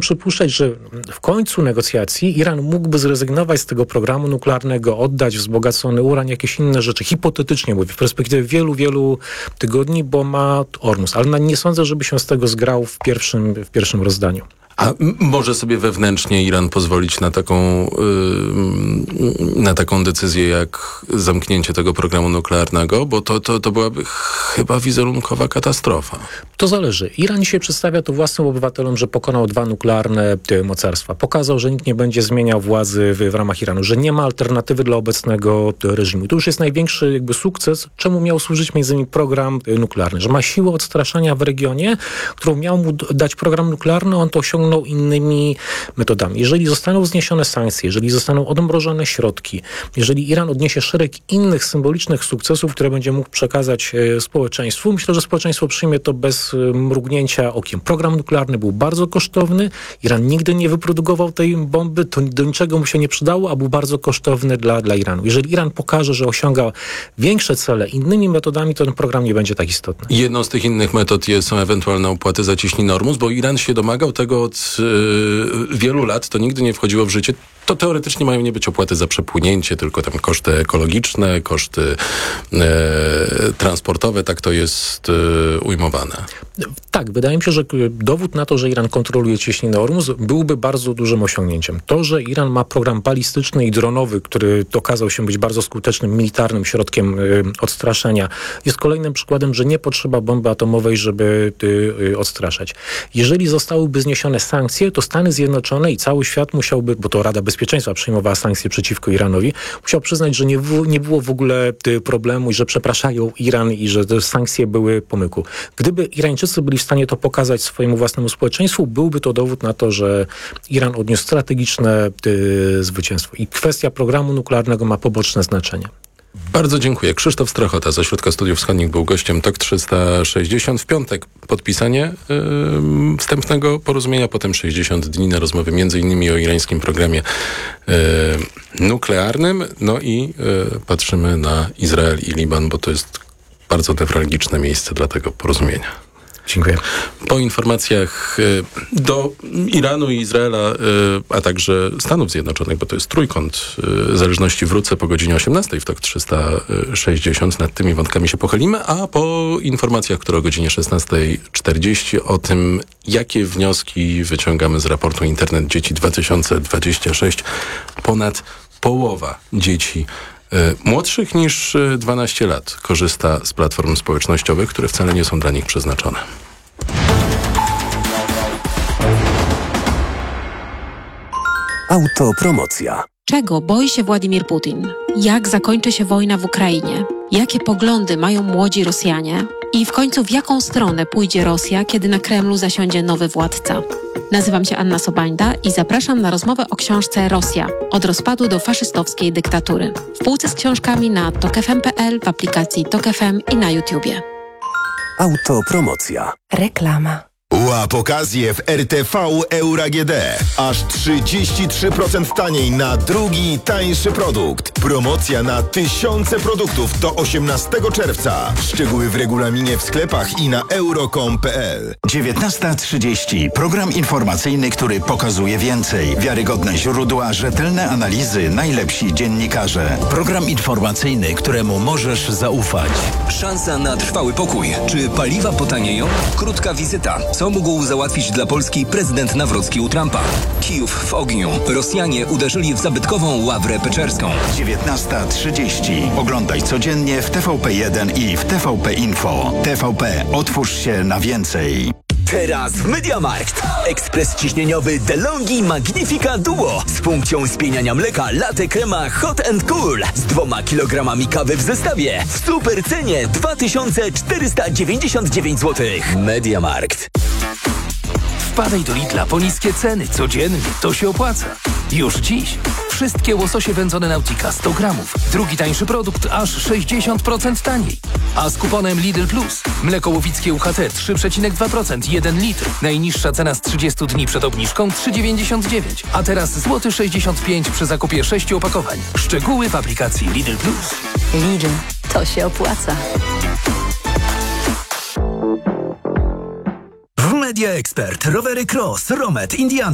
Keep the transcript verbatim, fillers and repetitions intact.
przypuszczać, że w końcu negocjacji Iran mógłby zrezygnować z tego programu nuklearnego, oddać wzbogacony uran, jakieś inne rzeczy. Hipotetycznie mówię, w perspektywie wielu, wielu tygodni, bo ma Ormus. Ale nie sądzę, żeby się z tego zgrał w pierwszym, w pierwszym rozdaniu. A może sobie wewnętrznie Iran pozwolić na taką, yy, na taką decyzję jak zamknięcie tego programu nuklearnego? Bo to, to, to byłaby chyba wizerunkowa katastrofa. To zależy. Iran dzisiaj przedstawia to własnym obywatelom, że pokonał dwa nuklearne mocarstwa. Pokazał, że nikt nie będzie zmieniał władzy w, w ramach Iranu, że nie ma alternatywy dla obecnego reżimu. To już jest największy jakby sukces, czemu miał służyć między innymi program nuklearny. Że ma siłę odstraszania w regionie, którą miał mu dać program nuklearny, on to osiągnął innymi metodami. Jeżeli zostaną zniesione sankcje, jeżeli zostaną odmrożone środki, jeżeli Iran odniesie szereg innych symbolicznych sukcesów, które będzie mógł przekazać e, społeczeństwu, myślę, że społeczeństwo przyjmie to bez e, mrugnięcia okiem. Program nuklearny był bardzo kosztowny. Iran nigdy nie wyprodukował tej bomby, to do niczego mu się nie przydało, a był bardzo kosztowny dla, dla Iranu. Jeżeli Iran pokaże, że osiąga większe cele innymi metodami, to ten program nie będzie tak istotny. Jedną z tych innych metod jest, są ewentualne opłaty za ciśniny Ormus, bo Iran się domagał tego od y, wielu lat, to nigdy nie wchodziło w życie. To teoretycznie mają nie być opłaty za przepłynięcie, tylko tam koszty ekologiczne, koszty e, transportowe, tak to jest e, ujmowane. Tak, wydaje mi się, że dowód na to, że Iran kontroluje ciśninę Ormus, byłby bardzo dużym osiągnięciem. To, że Iran ma program balistyczny i dronowy, który okazał się być bardzo skutecznym militarnym środkiem y, odstraszania, jest kolejnym przykładem, że nie potrzeba bomby atomowej, żeby y, y, odstraszać. Jeżeli zostałyby zniesione sankcje, to Stany Zjednoczone i cały świat musiałby, bo to Rada Bezpieczeństwa przyjmowała sankcje przeciwko Iranowi, musiał przyznać, że nie, w, nie było w ogóle y, problemu i że przepraszają Iran i że te sankcje były pomyłką. Gdyby Irańczycy byli w stanie to pokazać swojemu własnemu społeczeństwu, byłby to dowód na to, że Iran odniósł strategiczne y, zwycięstwo. I kwestia programu nuklearnego ma poboczne znaczenie. Bardzo dziękuję. Krzysztof Strachota z Ośrodka Studiów Wschodnich był gościem T O K trzysta sześćdziesiąt. W piątek podpisanie yy, wstępnego porozumienia, potem sześćdziesiąt dni na rozmowy między innymi o irańskim programie yy, nuklearnym. No i yy, patrzymy na Izrael i Liban, bo to jest bardzo newralgiczne miejsce dla tego porozumienia. Dziękuję. Po informacjach do Iranu i Izraela, a także Stanów Zjednoczonych, bo to jest trójkąt zależności, wrócę po godzinie osiemnastej w T O K trzysta sześćdziesiąt. Nad tymi wątkami się pochylimy, a po informacjach, które o godzinie szesnasta czterdzieści o tym, jakie wnioski wyciągamy z raportu Internet Dzieci dwa tysiące dwudziesty szósty. Ponad połowa dzieci młodszych niż dwanaście lat korzysta z platform społecznościowych, które wcale nie są dla nich przeznaczone. Autopromocja. Czego boi się Władimir Putin? Jak zakończy się wojna w Ukrainie? Jakie poglądy mają młodzi Rosjanie? I w końcu w jaką stronę pójdzie Rosja, kiedy na Kremlu zasiądzie nowy władca? Nazywam się Anna Sobańda i zapraszam na rozmowę o książce Rosja – od rozpadu do faszystowskiej dyktatury. W półce z książkami na tok f m kropka p l, w aplikacji Tok F M i na YouTubie. Autopromocja. Reklama. Łap okazję w R T V Euro A G D. Aż trzydzieści trzy procent taniej na drugi, tańszy produkt. Promocja na tysiące produktów do osiemnastego czerwca. Szczegóły w regulaminie w sklepach i na euro kropka com kropka p l. dziewiętnasta trzydzieści. Program informacyjny, który pokazuje więcej. Wiarygodne źródła, rzetelne analizy, najlepsi dziennikarze. Program informacyjny, któremu możesz zaufać. Szansa na trwały pokój. Czy paliwa potanieją? Krótka wizyta. Co mógł załatwić dla Polski prezydent Nawrocki u Trumpa? Kijów w ogniu. Rosjanie uderzyli w zabytkową Ławrę Peczerską. dziewiętnasta trzydzieści. Oglądaj codziennie w T V P jeden i w T V P Info. T V P. Otwórz się na więcej. Teraz w Mediamarkt. Ekspres ciśnieniowy DeLonghi Magnifica Duo z funkcją spieniania mleka latte crema hot and cool z dwoma kilogramami kawy w zestawie w super cenie dwa tysiące czterysta dziewięćdziesiąt dziewięć złotych. Mediamarkt. Wpadaj do Lidla po niskie ceny codziennie, to się opłaca. Już dziś wszystkie łososie wędzone Nautica sto gramów. Drugi tańszy produkt aż sześćdziesiąt procent taniej. A z kuponem Lidl Plus mleko łowickie U H T trzy przecinek dwa procent, jeden litr. Najniższa cena z trzydziestu dni przed obniżką trzy dziewięćdziesiąt dziewięć. A teraz złoty sześćdziesiąt pięć przy zakupie sześciu opakowań. Szczegóły w aplikacji Lidl Plus. Lidl, to się opłaca. W Media Expert rowery Cross, Romet, Indiana.